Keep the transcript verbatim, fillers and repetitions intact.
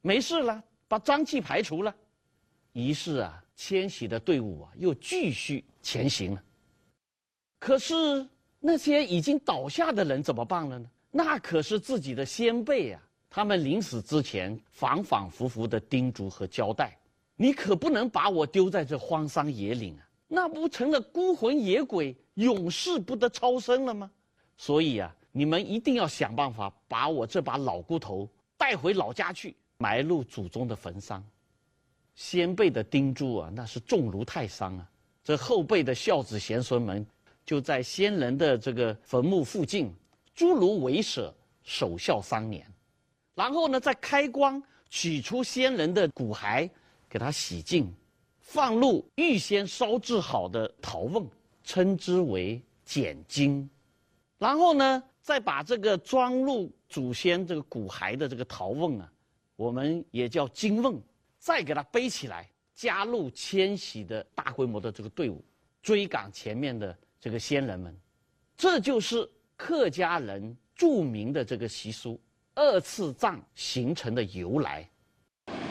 没事了，把瘴气排除了。于是啊，迁徙的队伍啊又继续前行了。可是那些已经倒下的人怎么办了呢？那可是自己的先辈啊，他们临死之前反反复复的叮嘱和交代：你可不能把我丢在这荒山野岭啊，那不成了孤魂野鬼，永世不得超生了吗？所以啊，你们一定要想办法把我这把老骨头带回老家去，埋入祖宗的坟上。先辈的叮嘱啊，那是重如泰山啊。这后辈的孝子贤孙们就在先人的这个坟墓附近诸如围舍，守孝三年。然后呢，再开光取出先人的骨骸，给它洗净，放入预先烧制好的陶瓮，称之为简金。然后呢，再把这个装入祖先这个骨骸的这个陶瓮啊，我们也叫金瓮，再给它背起来，加入迁徙的大规模的这个队伍，追赶前面的这个先人们。这就是客家人著名的这个习俗二次葬形成的由来。